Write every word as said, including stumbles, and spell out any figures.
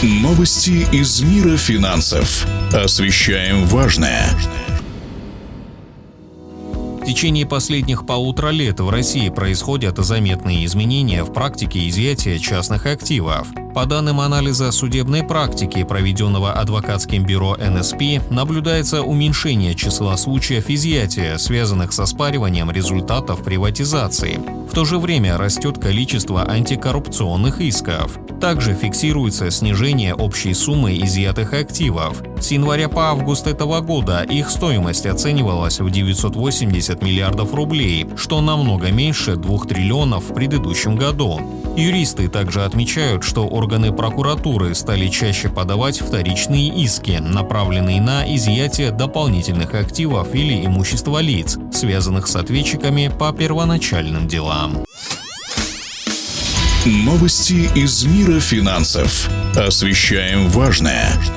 Новости из мира финансов. Освещаем важное. В течение последних полутора лет в России происходят заметные изменения в практике изъятия частных активов. По данным анализа судебной практики, проведенного адвокатским бюро эн эс пи, наблюдается уменьшение числа случаев изъятия, связанных с оспариванием результатов приватизации. В то же время растет количество антикоррупционных исков. Также фиксируется снижение общей суммы изъятых активов. С января по август этого года их стоимость оценивалась в девятьсот восемьдесят миллиардов рублей, что намного меньше двух триллионов в предыдущем году. Юристы также отмечают, что органы прокуратуры стали чаще подавать вторичные иски, направленные на изъятие дополнительных активов или имущества лиц, связанных с ответчиками по первоначальным делам. Новости из мира финансов. Освещаем важное.